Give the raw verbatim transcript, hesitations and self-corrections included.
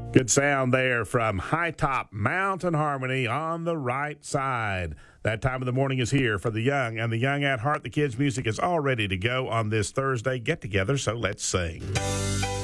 Good sound there from High Top Mountain Harmony on the right side. That time of the morning is here for the young and the young at heart. The kids' music is all ready to go on this Thursday get-together, so let's sing.